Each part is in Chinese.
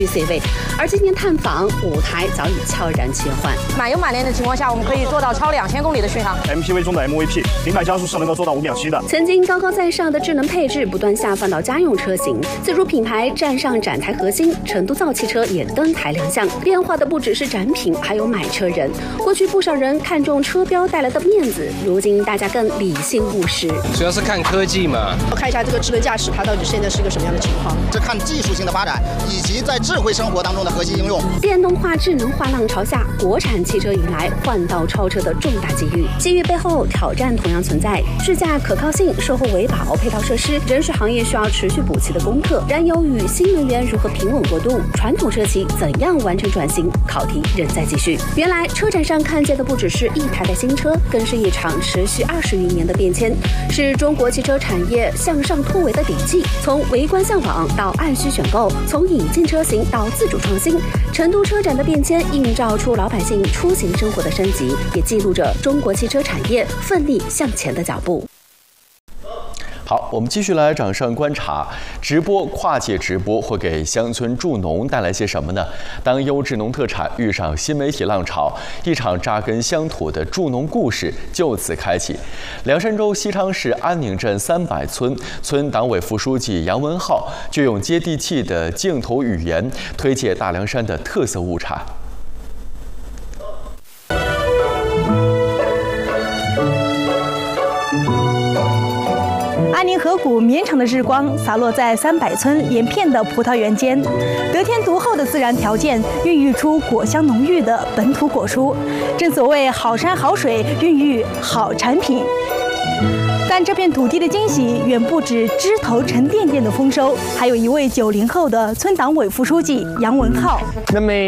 C 位，而今年探访舞台早已悄然切换。 满油满链的情况下，我们可以做到超2000公里的续航。 MPV 中的 MVP， 零百加速是能够做到5秒7的。 曾经高高在上的智能配置不断下放到家用车型，自主品牌站上展台核心，成都造汽车也登台亮相。变化的不只是展品，还有买车人。过去不少人看重车标带来的面子，如今大家更理性务实。 主要是看科技嘛， 看一下这个智能驾驶，它到底现在是一个什么样的情况？ 是看技术性的发展，以及在智慧生活当中的核心应用。 电动化、智能化浪潮下，国产汽车迎来换道超车的重大机遇。机遇背后，挑战同样存在：智驾可靠性、售后维保、配套设施，仍是行业需要持续补齐的功课。燃油与新能源如何平稳过渡？传统车企怎样完成转型？考题仍在继续。原来，车展上看见的不只是一台台新车，更是一场持续20余年的变迁，是中国汽车产业向上突围的底气。从围观向往到按需选购，从引进车型到自主创新，成都车展的变迁映照出老百姓出行生活的升级，也记录着中国汽车产业奋力向前的脚步。 好，我们继续来掌上观察，直播跨界直播会给乡村助农带来些什么呢？当优质农特产遇上新媒体浪潮，一场扎根乡土的助农故事就此开启。凉山州西昌市安宁镇300村党委副书记杨文浩就用接地气的镜头语言推介大凉山的特色物产。 安宁河谷绵长的日光洒落在300村连片的葡萄园间，得天独厚的自然条件孕育出果香浓郁的本土果蔬。正所谓好山好水孕育好产品。但这片土地的惊喜远不止枝头沉甸甸的丰收，还有一位90后的村党委副书记杨文浩。 那么，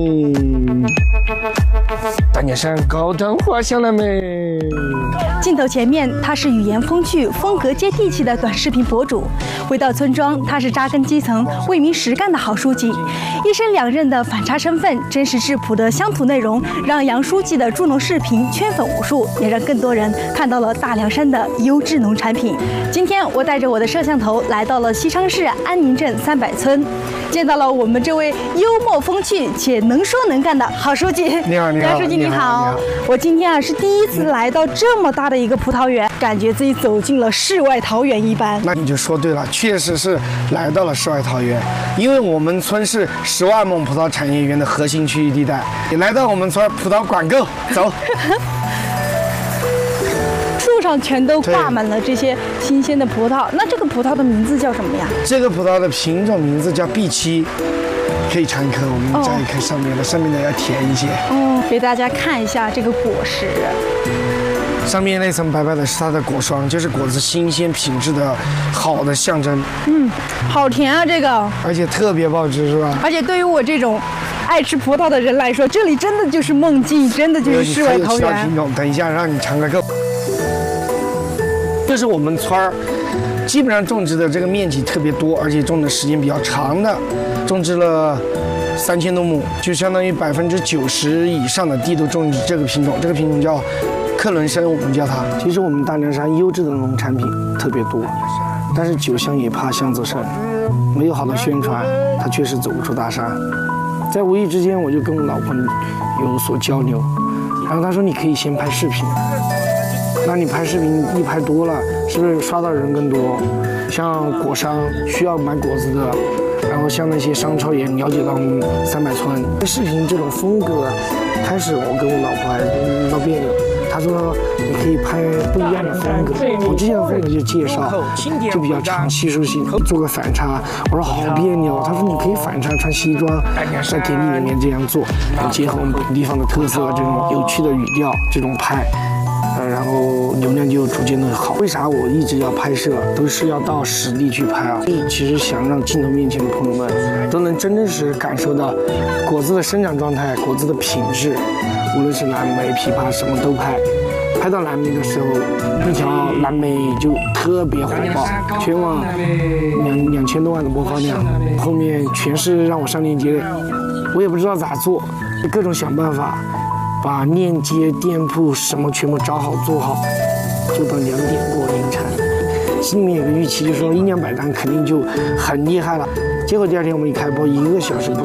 大凉山高端花香了没？ 镜头前面，他是语言风趣、风格接地气的短视频博主；回到村庄，他是扎根基层、为民实干的好书记。一身两任的反差身份，真实质朴的乡土内容，让杨书记的助农视频圈粉无数，也让更多人看到了大凉山的优质农产品。今天，我带着我的摄像头来到了西昌市安宁镇300村，见到了我们这位幽默风趣且能说能干的好书记。 你好，你好， 杨书记你好。我今天是第一次来到这么大的一个葡萄园，感觉自己走进了世外桃源一般。 那你就说对了，确实是来到了世外桃源，因为我们村是10万亩葡萄产业园的核心区域地带。你来到我们村，葡萄管够，走。 树上全都挂满了这些新鲜的葡萄，那这个葡萄的名字叫什么呀？ 这个葡萄的品种名字叫碧7，可以尝一颗，我们摘一颗上面的，上面的要甜一些。 给大家看一下这个果实。 上面那层白白的是它的果霜，就是果子新鲜品质的好的象征。 好甜啊，这个， 而且特别爆汁，是吧？ 而且对于我这种爱吃葡萄的人来说，这里真的就是梦境，真的就是世外桃源。 品种，等一下让你尝个够。这是我们村儿基本上种植的这个面积特别多，而且种的时间比较长的，种植了3000多亩，就相当于90%以上的地都种植这个品种。这个品种叫克伦参，我们叫它。其实我们大凉山优质的农产品特别多，但是酒香也怕巷子深，没有好的宣传，它确实走不出大山。在无意之间，我就跟我老婆有所交流，然后她说你可以先拍视频。那你拍视频一拍多了，是不是刷到人更多？像果商需要买果子的，然后像那些商超也了解到我们300村。视频这种风格，开始我跟我老婆还闹别扭，她说你可以拍不一样的风格。我之前的风格就介绍，就比较长叙述性，做个反差。我说好别扭，她说你可以反差穿西装，在田地里面这样做，结合我们本地方的特色，这种有趣的语调，这种拍。然后流量就逐渐的好。为啥我一直要拍摄，都是要到实地去拍啊？其实想让镜头面前的朋友们都能真实感受到果子的生长状态、果子的品质，无论是蓝莓、枇杷，什么都拍。拍到蓝莓的时候，一条蓝莓就特别火爆，全网2000多万的播放量，后面全是让我上链接，我也不知道咋做，各种想办法。把链接、店铺什么全部找好做好，就到2点过凌晨。心里面有个预期，就说100-200单肯定就很厉害了。结果第2天我们一开播，1个小时不